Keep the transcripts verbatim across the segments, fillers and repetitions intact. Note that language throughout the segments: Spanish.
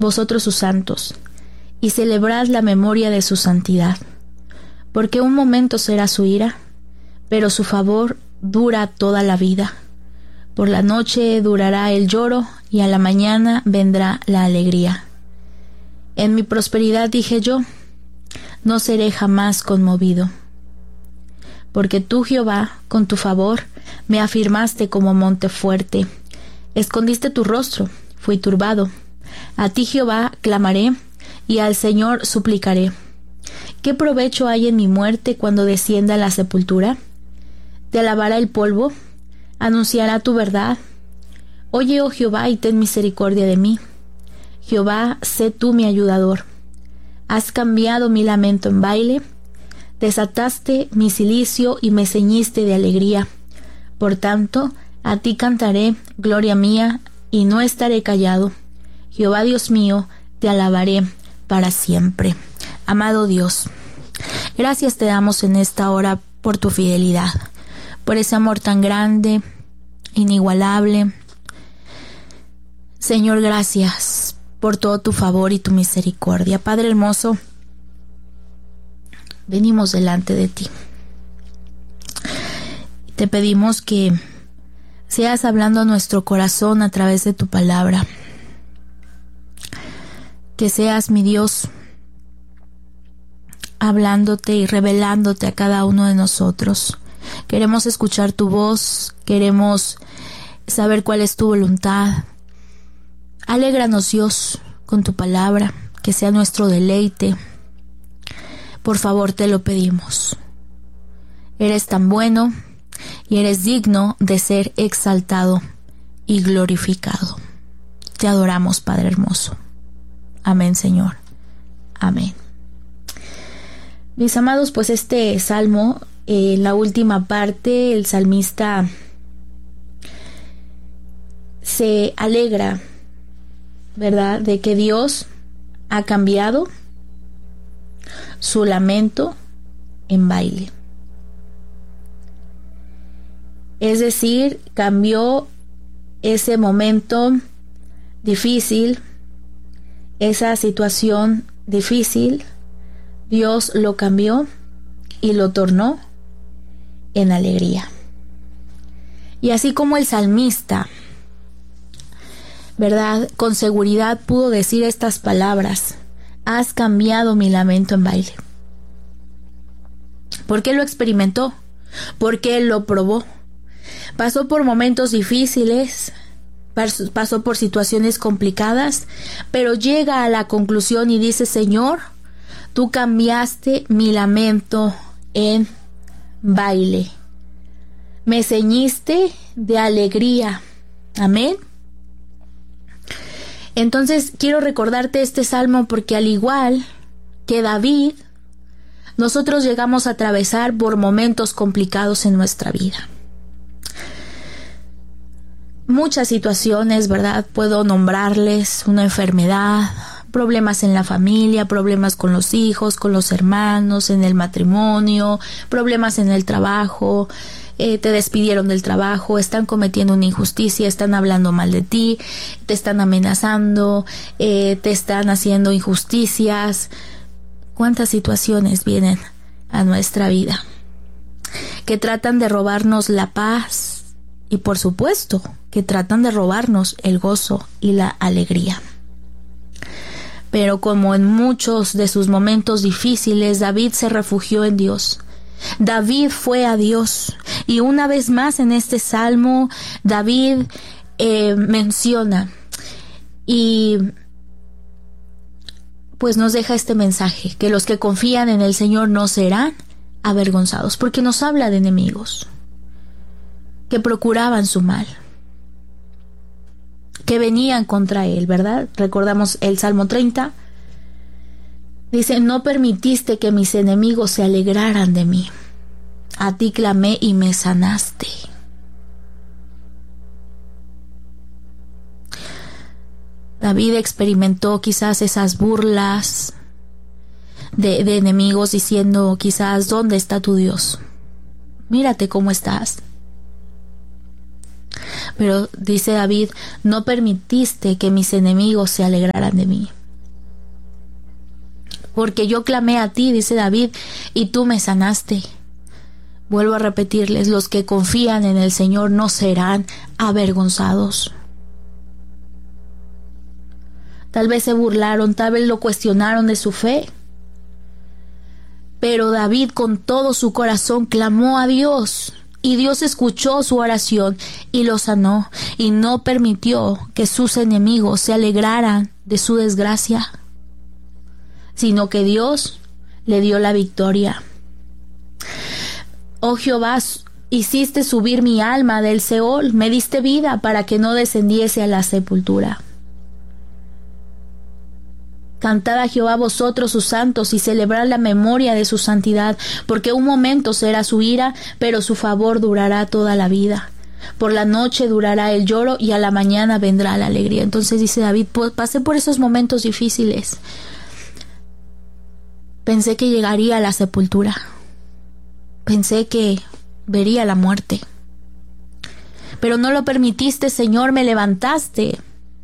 vosotros sus santos, y celebrad la memoria de su santidad, porque un momento será su ira, pero su favor dura toda la vida. Por la noche durará el lloro, y a la mañana vendrá la alegría. En mi prosperidad dije yo, no seré jamás conmovido. Porque tú, Jehová, con tu favor, me afirmaste como monte fuerte. Escondiste tu rostro, fui turbado. A ti, Jehová, clamaré, y al Señor suplicaré. ¿Qué provecho hay en mi muerte cuando descienda a la sepultura? ¿Te alabará el polvo? ¿Anunciará tu verdad? Oye, oh Jehová, y ten misericordia de mí. Jehová, sé tú mi ayudador. Has cambiado mi lamento en baile, desataste mi cilicio y me ceñiste de alegría. Por tanto, a ti cantaré, gloria mía, y no estaré callado. Jehová Dios mío, te alabaré para siempre. Amado Dios, gracias te damos en esta hora por tu fidelidad, por ese amor tan grande, inigualable. Señor, gracias por todo tu favor y tu misericordia. Padre hermoso, venimos delante de ti. Te pedimos que seas hablando a nuestro corazón a través de tu palabra. Que seas, mi Dios, hablándote y revelándote a cada uno de nosotros. Queremos escuchar tu voz, queremos saber cuál es tu voluntad. Alégranos, Dios, con tu palabra, que sea nuestro deleite. Por favor, te lo pedimos. Eres tan bueno y eres digno de ser exaltado y glorificado. Te adoramos, Padre hermoso. Amén, Señor. Amén. Mis amados, pues este salmo, en eh, la última parte, el salmista se alegra, ¿verdad?, de que Dios ha cambiado su lamento en baile. Es decir, cambió ese momento difícil, esa situación difícil, Dios lo cambió y lo tornó en alegría. Y así como el salmista, ¿verdad?, con seguridad pudo decir estas palabras: has cambiado mi lamento en baile. ¿Por qué lo experimentó? Porque él lo probó. Pasó por momentos difíciles, pasó por situaciones complicadas, pero llega a la conclusión y dice: Señor, tú cambiaste mi lamento en baile. Me ceñiste de alegría. Amén. Entonces quiero recordarte este salmo porque, al igual que David, nosotros llegamos a atravesar por momentos complicados en nuestra vida. Muchas situaciones, ¿verdad? Puedo nombrarles: una enfermedad, problemas en la familia, problemas con los hijos, con los hermanos, en el matrimonio, problemas en el trabajo. Eh, te despidieron del trabajo, están cometiendo una injusticia, están hablando mal de ti, te están amenazando, eh, te están haciendo injusticias. ¿Cuántas situaciones vienen a nuestra vida que tratan de robarnos la paz y, por supuesto, que tratan de robarnos el gozo y la alegría? Pero como en muchos de sus momentos difíciles, David se refugió en Dios. David fue a Dios, y una vez más en este salmo David eh, menciona y pues nos deja este mensaje: que los que confían en el Señor no serán avergonzados, porque nos habla de enemigos que procuraban su mal, que venían contra él, ¿verdad? Recordamos el Salmo treinta. Dice: no permitiste que mis enemigos se alegraran de mí. A ti clamé y me sanaste. David experimentó quizás esas burlas de, de enemigos, diciendo quizás: ¿dónde está tu Dios? Mírate cómo estás. Pero dice David, no permitiste que mis enemigos se alegraran de mí. Porque yo clamé a ti, dice David, y tú me sanaste. Vuelvo a repetirles, los que confían en el Señor no serán avergonzados. Tal vez se burlaron, tal vez lo cuestionaron de su fe. Pero David con todo su corazón clamó a Dios. Y Dios escuchó su oración y lo sanó. Y no permitió que sus enemigos se alegraran de su desgracia, sino que Dios le dio la victoria. Oh Jehová, hiciste subir mi alma del Seol, me diste vida para que no descendiese a la sepultura. Cantad a Jehová vosotros sus santos y celebrad la memoria de su santidad, porque un momento será su ira, pero su favor durará toda la vida. Por la noche durará el lloro y a la mañana vendrá la alegría. Entonces dice David, pasé por esos momentos difíciles. Pensé que llegaría a la sepultura. Pensé que vería la muerte. Pero no lo permitiste, Señor, me levantaste.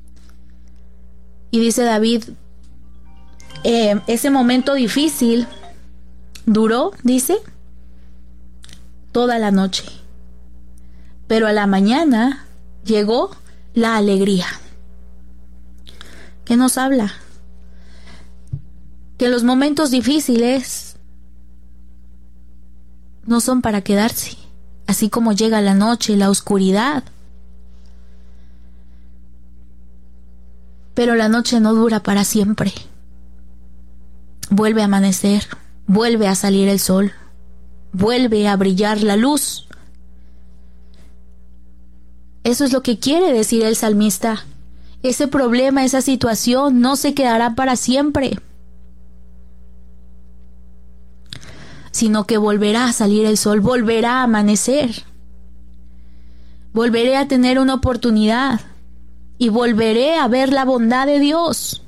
Y dice David, eh, ese momento difícil duró, dice, toda la noche. Pero a la mañana llegó la alegría. ¿Qué nos habla? Que los momentos difíciles no son para quedarse, así como llega la noche, la oscuridad. Pero la noche no dura para siempre. Vuelve a amanecer, vuelve a salir el sol, vuelve a brillar la luz. Eso es lo que quiere decir el salmista. Ese problema, esa situación no se quedará para siempre, sino que volverá a salir el sol, volverá a amanecer. Volveré a tener una oportunidad y volveré a ver la bondad de Dios.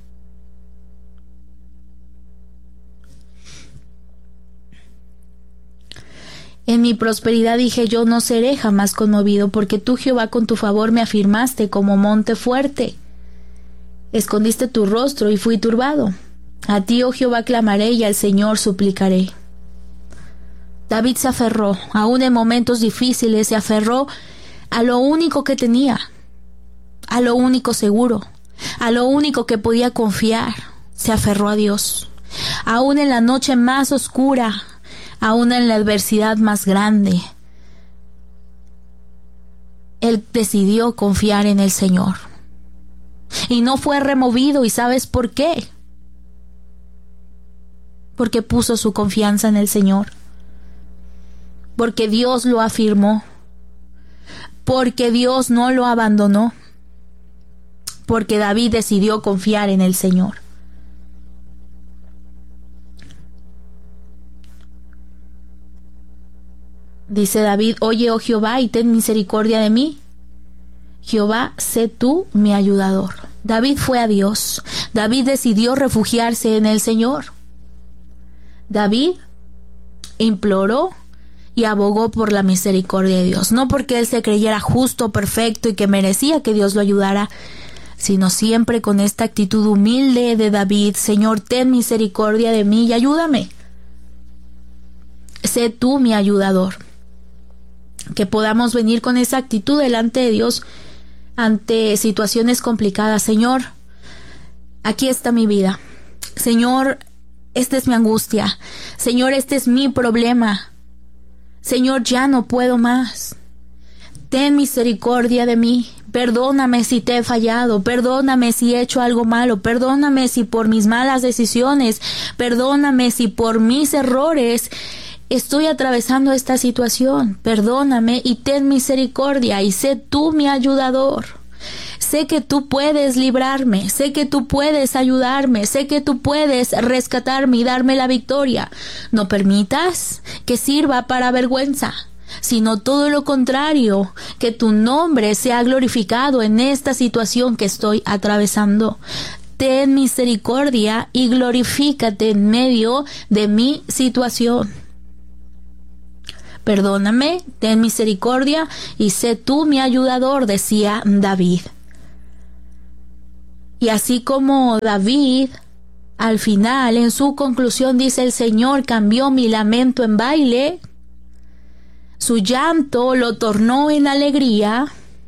En mi prosperidad dije yo, no seré jamás conmovido, porque tú, Jehová, con tu favor me afirmaste como monte fuerte. Escondiste tu rostro y fui turbado. A ti, oh Jehová, clamaré y al Señor suplicaré. David se aferró, aún en momentos difíciles, se aferró a lo único que tenía, a lo único seguro, a lo único que podía confiar. Se aferró a Dios. Aún en la noche más oscura, aún en la adversidad más grande, él decidió confiar en el Señor. Y no fue removido. ¿Y sabes por qué? Porque puso su confianza en el Señor. Porque Dios lo afirmó. Porque Dios no lo abandonó. Porque David decidió confiar en el Señor. Dice David, oye, oh Jehová, y ten misericordia de mí. Jehová, sé tú mi ayudador. David fue a Dios. David decidió refugiarse en el Señor. David imploró y abogó por la misericordia de Dios. No porque él se creyera justo, perfecto y que merecía que Dios lo ayudara, sino siempre con esta actitud humilde de David. Señor, ten misericordia de mí y ayúdame. Sé tú mi ayudador. Que podamos venir con esa actitud delante de Dios ante situaciones complicadas. Señor, aquí está mi vida. Señor, esta es mi angustia. Señor, este es mi problema. Señor, ya no puedo más. Ten misericordia de mí. Perdóname si te he fallado. Perdóname si he hecho algo malo. Perdóname si por mis malas decisiones. Perdóname si por mis errores estoy atravesando esta situación. Perdóname y ten misericordia y sé tú mi ayudador. Sé que tú puedes librarme, sé que tú puedes ayudarme, sé que tú puedes rescatarme y darme la victoria. No permitas que sirva para vergüenza, sino todo lo contrario, que tu nombre sea glorificado en esta situación que estoy atravesando. Ten misericordia y glorifícate en medio de mi situación. Perdóname, ten misericordia y sé tú mi ayudador, decía David. Y así como David, al final, en su conclusión, dice: el Señor cambió mi lamento en baile, su llanto lo tornó en alegría.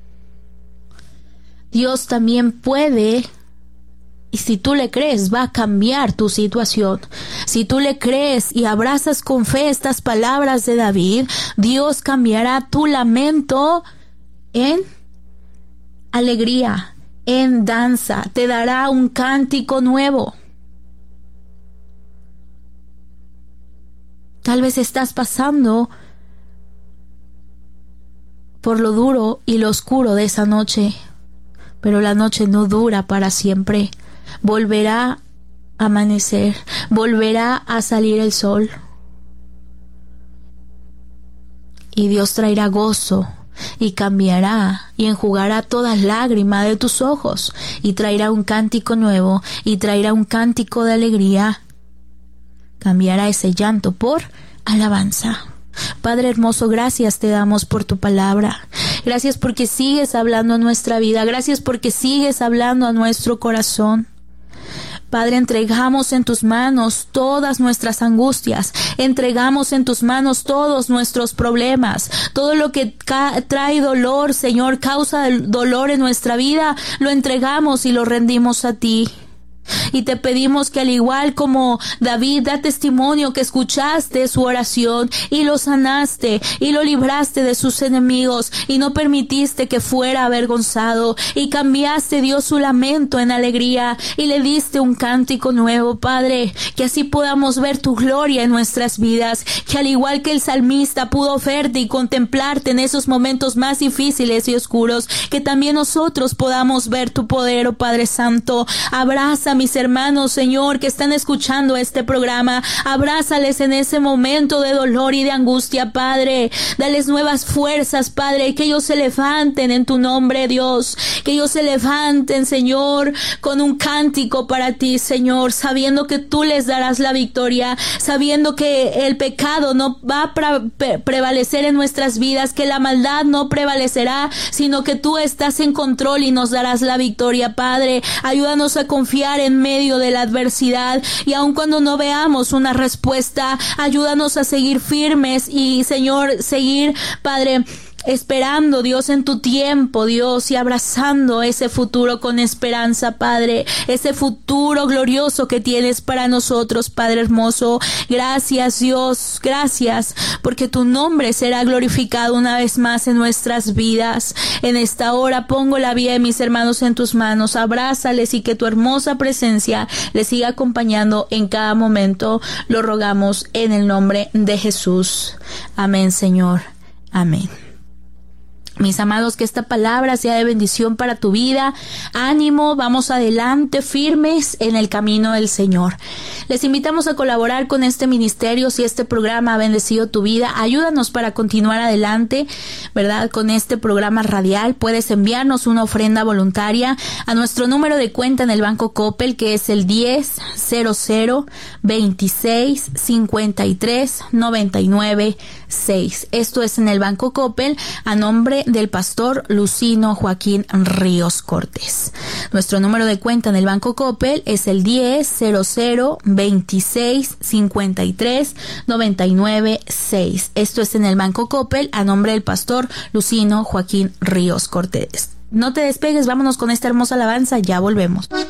Dios también puede, y si tú le crees, va a cambiar tu situación. Si tú le crees y abrazas con fe estas palabras de David, Dios cambiará tu lamento en alegría, en danza. Te dará un cántico nuevo. Tal vez estás pasando por lo duro y lo oscuro de esa noche, pero la noche no dura para siempre. Volverá a amanecer, volverá a salir el sol. Y Dios traerá gozo y cambiará y enjugará toda lágrima de tus ojos y traerá un cántico nuevo y traerá un cántico de alegría. Cambiará ese llanto por alabanza. Padre hermoso, gracias te damos por tu palabra. Gracias porque sigues hablando a nuestra vida. Gracias porque sigues hablando a nuestro corazón. Padre, entregamos en tus manos todas nuestras angustias, entregamos en tus manos todos nuestros problemas, todo lo que trae dolor, Señor, causa dolor en nuestra vida, lo entregamos y lo rendimos a ti. Y te pedimos que, al igual como David da testimonio, que escuchaste su oración y lo sanaste y lo libraste de sus enemigos y no permitiste que fuera avergonzado y cambiaste, Dios, su lamento en alegría y le diste un cántico nuevo, Padre, que así podamos ver tu gloria en nuestras vidas, que al igual que el salmista pudo verte y contemplarte en esos momentos más difíciles y oscuros, que también nosotros podamos ver tu poder, oh Padre Santo. Abraza a mis hermanos, Señor, que están escuchando este programa. Abrázales en ese momento de dolor y de angustia, Padre. Dales nuevas fuerzas, Padre, que ellos se levanten en tu nombre, Dios. Que ellos se levanten, Señor, con un cántico para ti, Señor, sabiendo que tú les darás la victoria, sabiendo que el pecado no va a pre- prevalecer en nuestras vidas, que la maldad no prevalecerá, sino que tú estás en control y nos darás la victoria, Padre. Ayúdanos a confiar en medio de la adversidad, y aun cuando no veamos una respuesta, ayúdanos a seguir firmes y, Señor, seguir, Padre, esperando, Dios, en tu tiempo, Dios, y abrazando ese futuro con esperanza, Padre, ese futuro glorioso que tienes para nosotros, Padre hermoso. Gracias, Dios, gracias, porque tu nombre será glorificado una vez más en nuestras vidas. En esta hora pongo la vida de mis hermanos en tus manos. Abrázales y que tu hermosa presencia les siga acompañando en cada momento. Lo rogamos en el nombre de Jesús. Amén, Señor. Amén. Mis amados, que esta palabra sea de bendición para tu vida. Ánimo, vamos adelante, firmes en el camino del Señor. Les invitamos a colaborar con este ministerio. Si este programa ha bendecido tu vida, ayúdanos para continuar adelante, ¿verdad? Con este programa radial. Puedes enviarnos una ofrenda voluntaria a nuestro número de cuenta en el Banco Coppel, que es el diez cero cero veintiséis cincuenta y tres noventa y nueve seis. Esto es en el Banco Coppel, a nombre del pastor Lucino Joaquín Ríos Cortés. Nuestro número de cuenta en el Banco Coppel es el diez cero cero veintiséis cincuenta y tres noventa y nueve seis. Esto es en el Banco Coppel, a nombre del pastor Lucino Joaquín Ríos Cortés. No te despegues, vámonos con esta hermosa alabanza, ya volvemos.